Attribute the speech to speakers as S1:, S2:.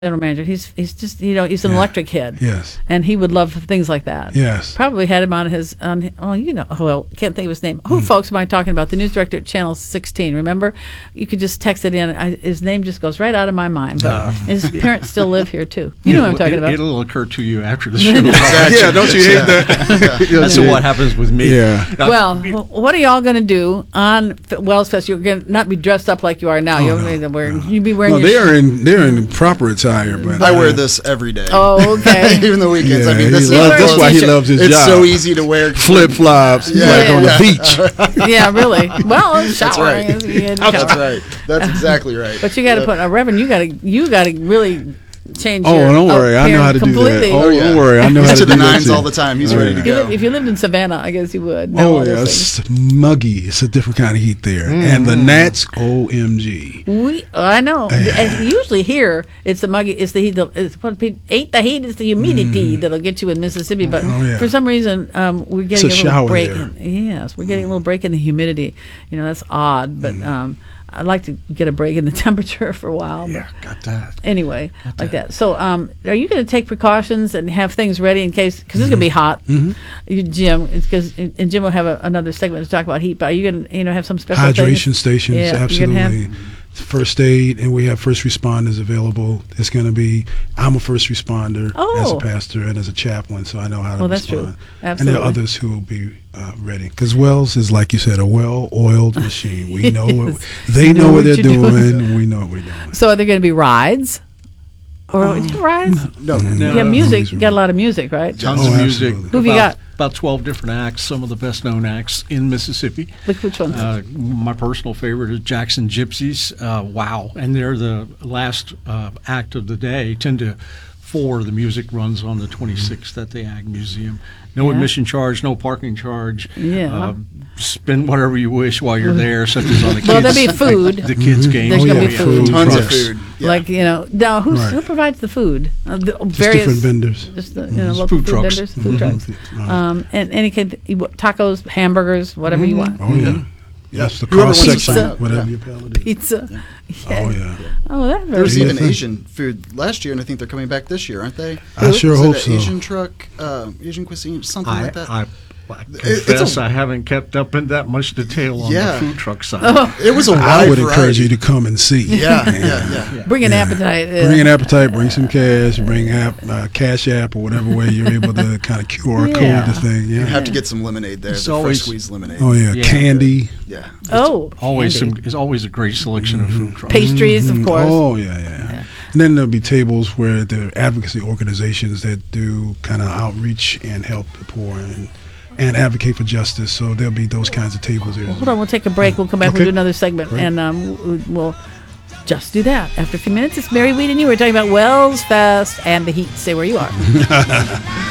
S1: general manager. He's just he's an electric kid.
S2: Yes.
S1: And he would love things like that.
S2: Yes.
S1: Probably had him on his can't think of his name. Who folks am I talking about? The news director at Channel 16. Remember, you could just text it in. His name just goes right out of my mind. But his parents still live here too. You know what I'm talking about.
S3: It'll occur to you after the show.
S2: Yeah, don't you hate that?
S3: That's what happens with me.
S2: Yeah.
S1: Well, what are y'all going to do on Wells Fest? You're going to not be dressed up like you are now. You'll be wearing.
S2: No, they're in proper attire, but
S4: I wear this every day.
S1: Oh, okay.
S4: Even the weekends.
S2: Yeah,
S4: I mean,
S2: that's why he loves his
S4: it's
S2: job.
S4: so easy to wear.
S2: Flip flops, like on the beach.
S1: Yeah, really. Well, showering.
S4: That's right. That's exactly right.
S1: But you got to put a Reverend. You got to really change.
S2: Oh,
S1: your
S2: don't worry. I know how to do that.
S1: completely.
S2: Oh, don't worry. I know how
S4: He's
S2: to
S4: to the
S2: do that
S4: nines
S2: too.
S4: all the time. He's ready to go.
S1: If you lived in Savannah, I guess you would. know all
S2: Oh, yeah.
S1: those things.
S2: It's muggy. It's a different kind of heat there. And the gnats, OMG.
S1: I know. And usually here, it's the muggy. It's the heat. Ain't the heat. It's the humidity that'll get you in Mississippi. But for some reason, we're getting
S2: It's a
S1: a little
S2: shower
S1: break.
S2: there.
S1: Yes, we're getting a little break in the humidity. That's odd. But I'd like to get a break in the temperature for a while.
S3: Yeah, got that.
S1: Anyway, like that. So, are you going to take precautions and have things ready in case? Because it's going to be hot, Jim. And Jim will have another segment to talk about heat. But are you going to have some special
S2: Hydration
S1: things?
S2: stations,
S1: Yeah, you're gonna
S2: absolutely. First aid, and we have first responders available. It's going to be, I'm a first responder as a pastor and as a chaplain, so I know how to
S1: that's
S2: respond.
S1: true. Absolutely.
S2: And there are others who will be ready. Because Wells is, like you said, a well-oiled machine. We know they know what they're doing, and we know what we're doing.
S1: So are there going to be rides? Or rides?
S4: No.
S1: Yeah, music. You got a lot of music, right?
S3: Tons of music.
S2: absolutely.
S1: Who have you got?
S3: About 12 different acts, some of the best known acts in Mississippi.
S1: Like which ones?
S3: My personal favorite is Jackson Gypsies. Wow. And they're the last act of the day, 10 to 4. The music runs on the 26th at the Ag Museum. No admission charge, no parking charge.
S1: Yeah.
S3: Spend whatever you wish while you're there, such as on the kids.
S1: Well, there'll be food.
S3: The kids' games.
S1: There's gonna be food.
S4: Tons
S2: trucks.
S4: of food. Yeah.
S1: Like, now who provides the food?
S2: Just different vendors.
S1: Just the local
S3: Food
S1: food
S3: trucks.
S1: vendors, food trucks. And any kind, tacos, hamburgers, whatever you want.
S2: Oh, yeah. Yes, the
S4: Whoever
S2: cost
S4: wants
S2: section,
S4: to-
S2: whatever your palate is.
S1: Pizza.
S2: Oh, yeah.
S1: Oh, that's very
S4: There's
S1: good.
S4: even Asian food last year, and I think they're coming back this year, aren't they?
S2: I sure
S4: Is it
S2: hope
S4: an
S2: so.
S4: Asian truck, Asian cuisine, something like that.
S3: I confess I haven't kept up in that much detail on the food truck side.
S4: It was a wide
S2: I would encourage
S4: variety.
S2: you to come and see.
S4: Yeah.
S1: Bring an appetite.
S2: Bring an appetite, bring some cash, bring Cash App or whatever way you're able to kind of QR code the thing. Yeah.
S4: You have to get some lemonade there.
S3: It's
S4: The
S3: always-
S4: fresh squeezed lemonade.
S2: Oh yeah,
S3: Yeah.
S2: candy.
S4: Yeah.
S3: Always
S1: candy.
S3: it's always a great selection of food trucks.
S1: Pastries, of course.
S2: Oh yeah. And then there'll be tables where there are advocacy organizations that do kind of outreach and help the poor and advocate for justice. So there'll be those kinds of tables there.
S1: Hold on, we'll take a break. We'll come back. We'll
S2: Okay.
S1: do another segment,
S2: Great.
S1: and we'll just do that. After a few minutes, it's Mary Weed and you. We're talking about Wells Fest and the heat. Stay where you are.